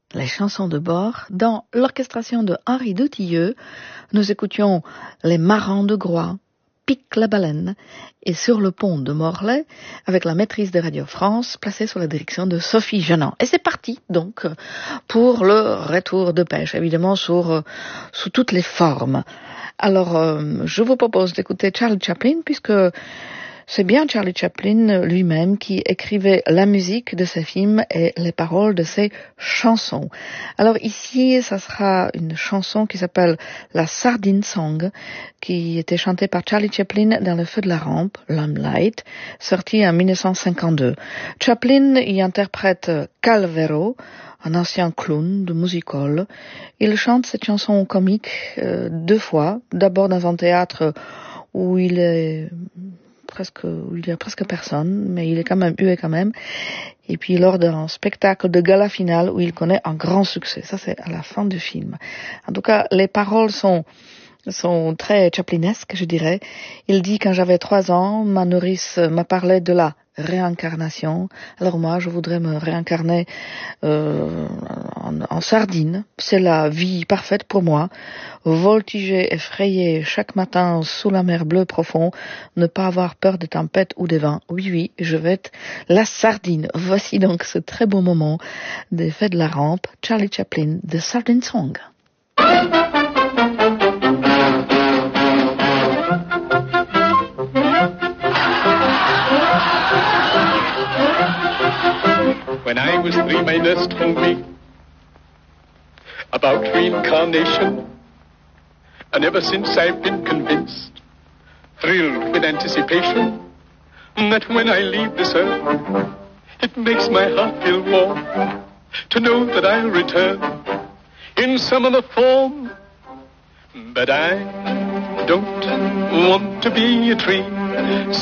les chansons de bord. Dans l'orchestration de Henri Dutilleux, nous écoutions Les Marrants de Groix, Pique la baleine, et Sur le pont de Morlaix, avec la maîtrise de Radio France, placée sous la direction de Sophie Genant. Et c'est parti, donc, pour le retour de pêche, évidemment, sous toutes les formes. Alors, je vous propose d'écouter Charlie Chaplin, puisque c'est bien Charlie Chaplin lui-même qui écrivait la musique de ses films et les paroles de ses chansons. Alors ici, ça sera une chanson qui s'appelle La Sardine Song, qui était chantée par Charlie Chaplin dans Le Feu de la Rampe, Limelight, sorti en 1952. Chaplin y interprète Calvero, un ancien clown de music hall. Il chante cette chanson comique deux fois, d'abord dans un théâtre où il y a presque personne, mais il est quand même hué quand même. Et puis lors d'un spectacle de gala final où il connaît un grand succès. Ça, c'est à la fin du film. En tout cas, les paroles sont très chaplinesques, je dirais. Il dit, quand j'avais 3 ans, ma nourrice m'a parlé de la réincarnation. Alors moi, je voudrais me réincarner en sardine. C'est la vie parfaite pour moi. Voltiger effrayé chaque matin sous la mer bleue profond, ne pas avoir peur des tempêtes ou des vents. Oui, je vais être la sardine. Voici donc ce très beau moment des Feux de la Rampe, Charlie Chaplin, The Sardine Song. When I was 3, my nurse told me about reincarnation. And ever since I've been convinced, thrilled with anticipation, that when I leave this earth, it makes my heart feel warm to know that I'll return in some other form. But I don't want to be a tree